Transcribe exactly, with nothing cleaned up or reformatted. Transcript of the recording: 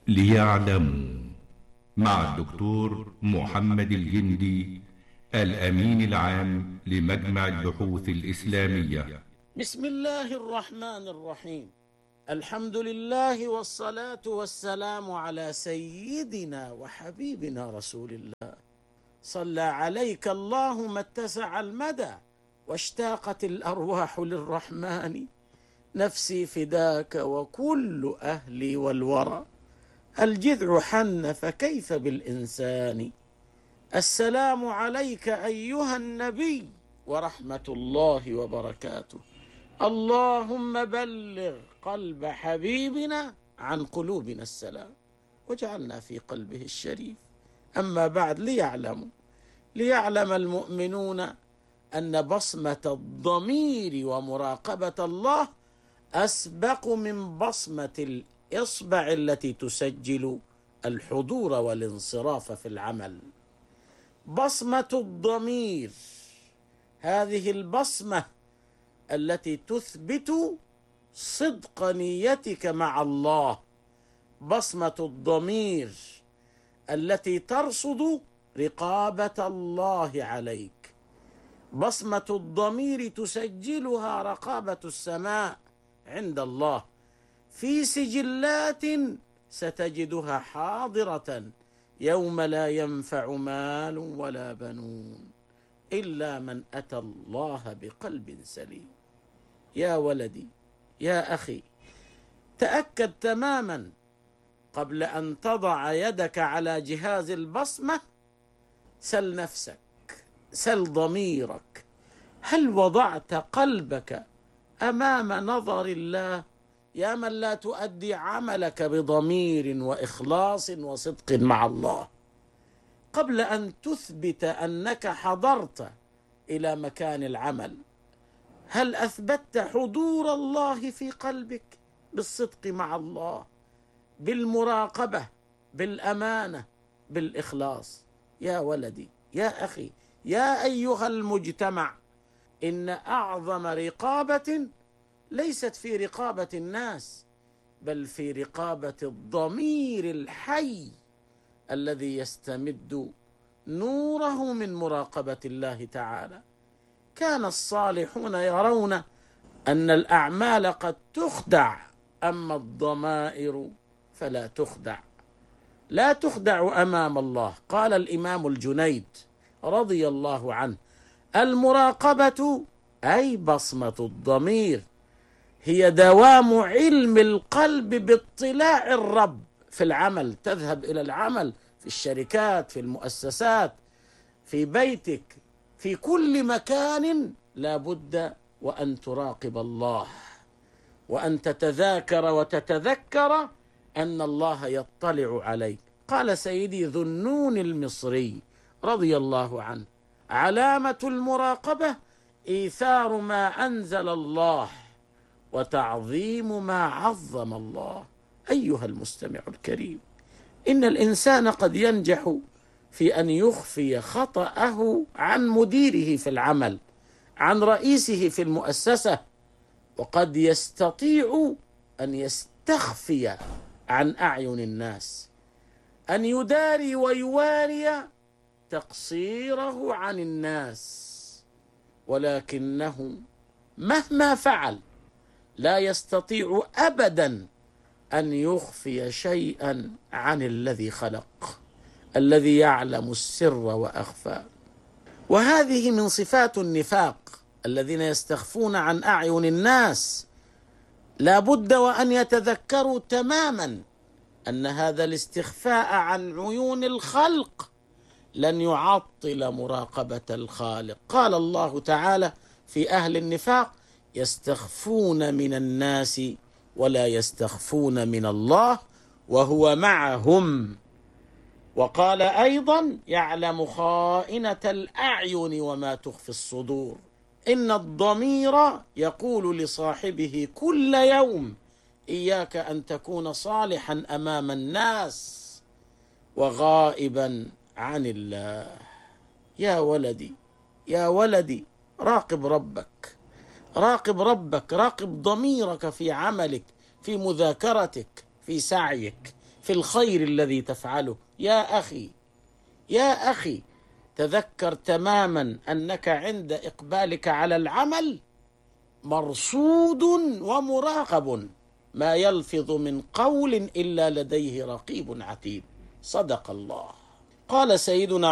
ليعلموا، مع الدكتور محمد الجندي، الأمين العام لمجمع البحوث الإسلامية. بسم الله الرحمن الرحيم. الحمد لله والصلاة والسلام على سيدنا وحبيبنا رسول الله. صلى عليك الله ما اتسع المدى واشتاقت الأرواح للرحمن. نفسي فداك وكل أهلي والورى. الجذع حن فكيف بالإنسان. السلام عليك أيها النبي ورحمة الله وبركاته. اللهم بلغ قلب حبيبنا عن قلوبنا السلام وجعلنا في قلبه الشريف. أما بعد، ليعلموا ليعلم المؤمنون أن بصمة الضمير ومراقبة الله أسبق من بصمة الإصبع التي تسجل الحضور والانصراف في العمل. بصمة الضمير، هذه البصمة التي تثبت صدق نيتك مع الله، بصمة الضمير التي ترصد رقابة الله عليك، بصمة الضمير تسجلها رقابة السماء عند الله في سجلات ستجدها حاضرة يوم لا ينفع مال ولا بنون إلا من أتى الله بقلب سليم. يا ولدي، يا أخي، تأكد تماما قبل أن تضع يدك على جهاز البصمة. سل نفسك، سل ضميرك، هل وضعت قلبك أمام نظر الله؟ يا من لا تؤدي عملك بضمير وإخلاص وصدق مع الله. قبل أن تثبت أنك حضرت إلى مكان العمل، هل أثبتت حضور الله في قلبك بالصدق مع الله، بالمراقبة، بالأمانة، بالإخلاص؟ يا ولدي، يا أخي، يا أيها المجتمع، إن أعظم رقابة ليست في رقابة الناس، بل في رقابة الضمير الحي الذي يستمد نوره من مراقبة الله تعالى. كان الصالحون يرون أن الأعمال قد تخدع، أما الضمائر فلا تخدع، لا تخدع أمام الله. قال الإمام الجنيد رضي الله عنه: المراقبة أي بصمة الضمير هي دوام علم القلب باطلاع الرب في العمل. تذهب إلى العمل في الشركات، في المؤسسات، في بيتك، في كل مكان لا بد وأن تراقب الله، وأن تتذاكر وتتذكر أن الله يطلع عليك. قال سيدي ذو النون المصري رضي الله عنه: علامة المراقبة إيثار ما أنزل الله وتعظيم ما عظم الله. أيها المستمع الكريم، إن الإنسان قد ينجح في أن يخفي خطأه عن مديره في العمل، عن رئيسه في المؤسسة، وقد يستطيع أن يستخفي عن أعين الناس، أن يداري ويواري تقصيره عن الناس، ولكنه مهما فعل لا يستطيع أبدا أن يخفي شيئا عن الذي خلق، الذي يعلم السر وأخفى. وهذه من صفات النفاق، الذين يستخفون عن أعين الناس. لا بد وأن يتذكروا تماما أن هذا الاستخفاء عن عيون الخلق لن يعطل مراقبة الخالق. قال الله تعالى في أهل النفاق: يستخفون من الناس ولا يستخفون من الله وهو معهم. وقال أيضا: يعلم خائنة الأعين وما تخفي الصدور. إن الضمير يقول لصاحبه كل يوم: إياك أن تكون صالحا أمام الناس وغائبا عن الله. يا ولدي، يا ولدي، راقب ربك، راقب ربك، راقب ضميرك في عملك، في مذاكرتك، في سعيك، في الخير الذي تفعله. يا أخي يا أخي تذكر تماما أنك عند إقبالك على العمل مرصود ومراقب، ما يلفظ من قول إلا لديه رقيب عتيد. صدق الله. قال سيدنا